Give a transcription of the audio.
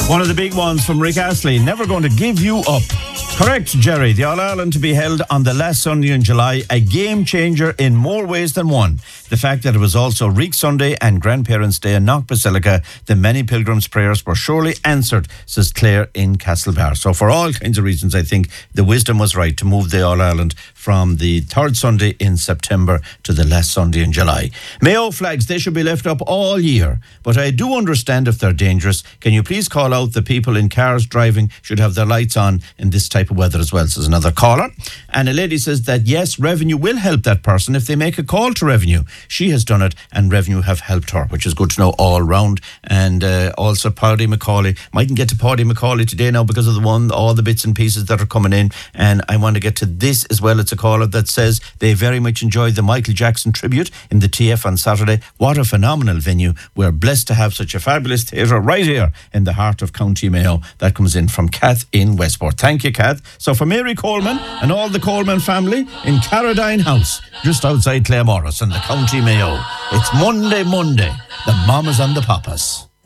One of the big ones from Rick Astley, Never Going to Give You Up. Correct, Jerry. The All-Ireland to be held on the last Sunday in July, a game changer in more ways than one. The fact that it was also Reek Sunday and Grandparents' Day in Knock Basilica, the many pilgrims' prayers were surely answered, says Claire in Castlebar. So for all kinds of reasons, I think the wisdom was right to move the All-Ireland from the third Sunday in September to the last Sunday in July. Mayo flags, they should be left up all year, but I do understand if they're dangerous. Can you please call out the people in cars driving should have their lights on in this type of weather as well, says another caller. And a lady says that yes, Revenue will help that person if they make a call to Revenue. She has done it and Revenue have helped her, which is good to know all round. And also Paddy McCauley, mightn't get to Paddy McCauley today now because of all the bits and pieces that are coming in, and I want to get to this as well. It's a caller that says they very much enjoyed the Michael Jackson tribute in the TF on Saturday. What a phenomenal venue. We're blessed to have such a fabulous theatre right here in the heart of County Mayo. That comes in from Kath in Westport. Thank you, Kath. So for Mary Coleman and all the Coleman family in Carradine House, just outside Claremorris in the County Mayo, it's Monday, the mamas and the papas.